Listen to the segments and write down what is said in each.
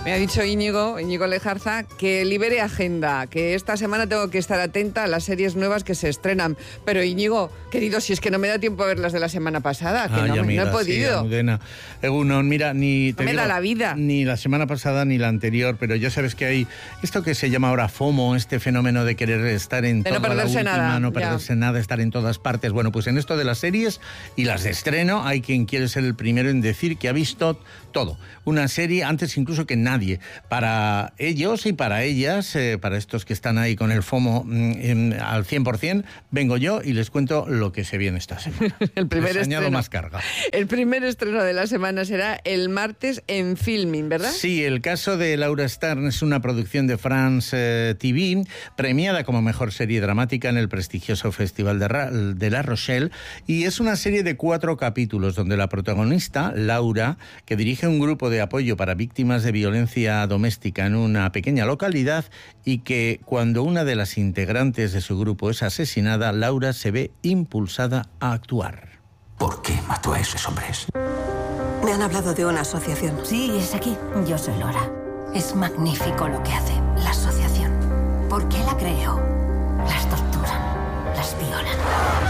Me ha dicho Íñigo Lejarza, que libere agenda, que esta semana tengo que estar atenta a las series nuevas que se estrenan. Pero Íñigo, querido, si es que no me da tiempo a ver las de la semana pasada, que no he podido. Sí, mira, ni te no me digo, da la vida. Ni la semana pasada ni la anterior, pero ya sabes que hay esto que se llama ahora FOMO, este fenómeno de querer estar en toda la última, no perderse nada, estar en todas partes. Bueno, pues en esto de las series y las de estreno, hay quien quiere ser el primero en decir que ha visto todo. Una serie antes incluso que nadie. Para ellos y para ellas, para estos que están ahí con el FOMO al 100%, vengo yo y les cuento lo que se viene esta semana. El primer les añado estreno. Más carga. El primer estreno de la semana será el martes en Filmin, ¿verdad? Sí, el caso de Laura Stern es una producción de France TV, premiada como mejor serie dramática en el prestigioso Festival de La Rochelle, y es una serie de 4 capítulos donde la protagonista, Laura, que dirige un grupo de apoyo para víctimas de violencia doméstica en una pequeña localidad, y que cuando una de las integrantes de su grupo es asesinada, Laura se ve impulsada a actuar. ¿Por qué mató a esos hombres? Me han hablado de una asociación. Sí, es aquí. Yo soy Laura. Es magnífico lo que hace la asociación. ¿Por qué la creo? Las torturan, las violan,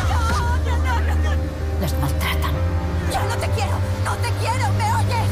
las maltratan. ¡Yo no te quiero! ¡No te quiero! ¿Me oyes?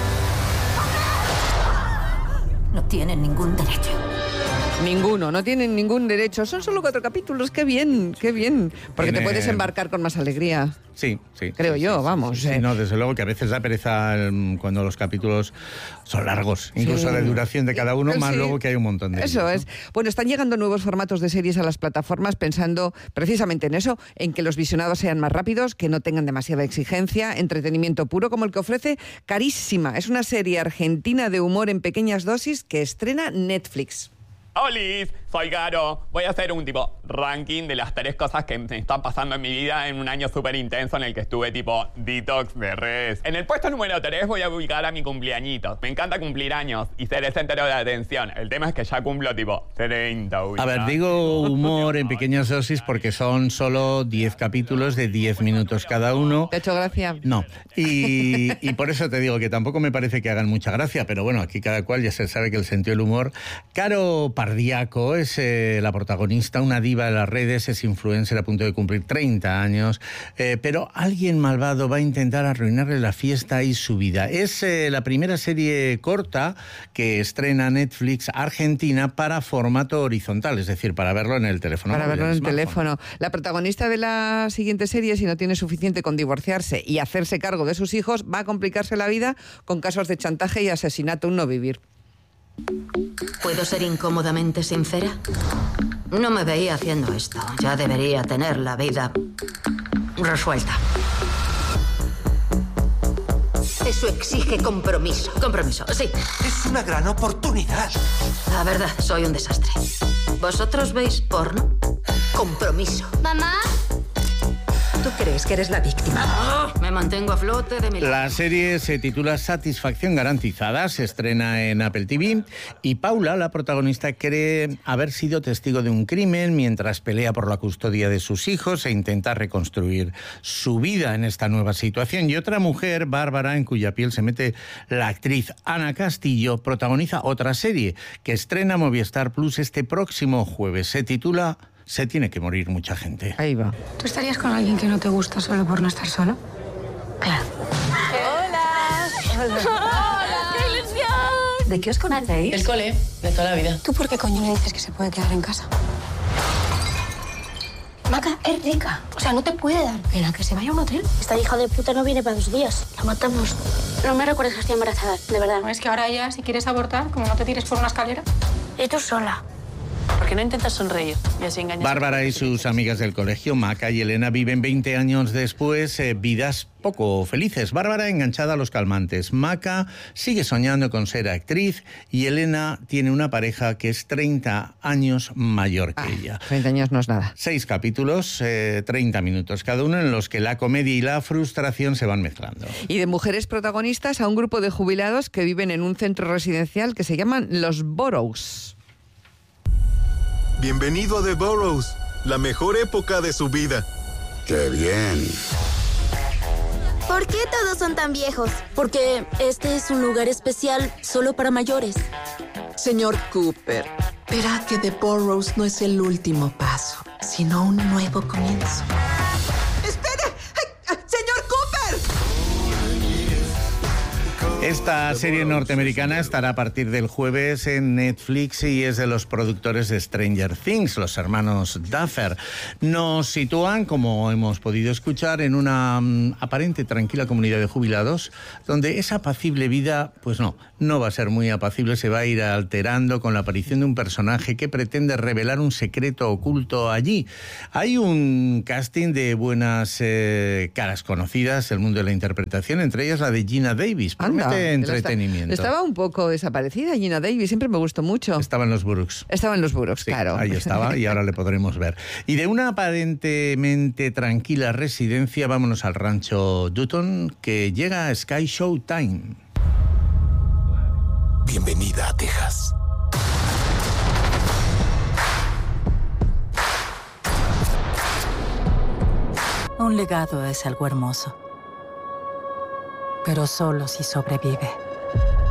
No tienen ningún derecho. Ninguno, no tienen ningún derecho. Son solo 4 capítulos, qué bien, qué bien. Porque te puedes embarcar con más alegría. Sí. Creo yo, vamos. Sí, no, desde luego que a veces da pereza cuando los capítulos son largos, incluso de duración de cada uno, más luego que hay un montón de ellos. Eso es. Bueno, están llegando nuevos formatos de series a las plataformas pensando precisamente en eso, en que los visionados sean más rápidos, que no tengan demasiada exigencia, entretenimiento puro como el que ofrece Carísima. Es una serie argentina de humor en pequeñas dosis que estrena Netflix. ¡Hola! Soy Garo. Voy a hacer un ranking de las 3 cosas que me están pasando en mi vida en un año súper intenso en el que estuve detox de redes. En el puesto número 3 voy a ubicar a mi cumpleañito. Me encanta cumplir años y ser el centro de atención. El tema es que ya cumplo 30. A ver, digo humor en pequeñas dosis porque son solo 10 capítulos de 10 minutos cada uno. ¿Te ha hecho gracia? No. Y por eso te digo que tampoco me parece que hagan mucha gracia, pero bueno, aquí cada cual ya se sabe que el sentido del humor. Caro Pardiaco es la protagonista, una diva de las redes, es influencer a punto de cumplir 30 años, pero alguien malvado va a intentar arruinarle la fiesta y su vida. Es la primera serie corta que estrena Netflix Argentina para formato horizontal, es decir, para verlo en el teléfono. Para verlo en el teléfono. La protagonista de la siguiente serie, si no tiene suficiente con divorciarse y hacerse cargo de sus hijos, va a complicarse la vida con casos de chantaje y asesinato, un no vivir. ¿Puedo ser incómodamente sincera? No me veía haciendo esto. Ya debería tener la vida resuelta. Eso exige compromiso. Compromiso, sí. Es una gran oportunidad. La verdad, soy un desastre. ¿Vosotros veis porno? Compromiso. ¿Mamá? ¿Tú crees que eres la víctima? Me mantengo a flote de mi... La serie se titula Satisfacción Garantizada, se estrena en Apple TV y Paula, la protagonista, cree haber sido testigo de un crimen mientras pelea por la custodia de sus hijos e intenta reconstruir su vida en esta nueva situación. Y otra mujer, Bárbara, en cuya piel se mete la actriz Ana Castillo, protagoniza otra serie que estrena Movistar Plus este próximo jueves. Se titula Se tiene que morir mucha gente. Ahí va. ¿Tú estarías con alguien que no te gusta solo por no estar solo? Claro. ¡Hola! ¡Qué ilusión! ¿De qué os conocéis? El cole, de toda la vida. ¿Tú por qué coño le dices que se puede quedar en casa? Maca, es rica. O sea, no te puede dar pena que se vaya a un hotel. Esta hija de puta no viene para 2 días. La matamos. No me recuerdes que estoy embarazada, de verdad. Es que ahora ya, si quieres abortar, como no te tires por una escalera. Y tú sola. ¿Por qué no intentas sonreír y así engañas? Bárbara y sus amigas del colegio, Maca y Elena, viven 20 años después vidas poco felices. Bárbara enganchada a los calmantes. Maca sigue soñando con ser actriz y Elena tiene una pareja que es 30 años mayor que ella. 30 años no es nada. 6 capítulos, 30 minutos cada uno, en los que la comedia y la frustración se van mezclando. Y de mujeres protagonistas a un grupo de jubilados que viven en un centro residencial que se llaman Los Burrows. Bienvenido a The Burrows, la mejor época de su vida. ¡Qué bien! ¿Por qué todos son tan viejos? Porque este es un lugar especial solo para mayores. Señor Cooper, verá que The Burrows no es el último paso, sino un nuevo comienzo. ¡Espere! ¡Señor Cooper! Esta serie norteamericana estará a partir del jueves en Netflix y es de los productores de Stranger Things, los hermanos Duffer. Nos sitúan, como hemos podido escuchar, en una aparente tranquila comunidad de jubilados, donde esa apacible vida, pues no va a ser muy apacible, se va a ir alterando con la aparición de un personaje que pretende revelar un secreto oculto allí. Hay un casting de buenas caras conocidas del mundo de la interpretación, entre ellas la de Geena Davis. Promete entretenimiento. Estaba un poco desaparecida Geena Davis, siempre me gustó mucho. Estaba en los Burks. Estaba en los Burks, sí, claro. Ahí estaba y ahora le podremos ver. Y de una aparentemente tranquila residencia, vámonos al rancho Dutton, que llega a Sky Showtime. Bienvenida a Texas. Un legado es algo hermoso, pero solo si sobrevive.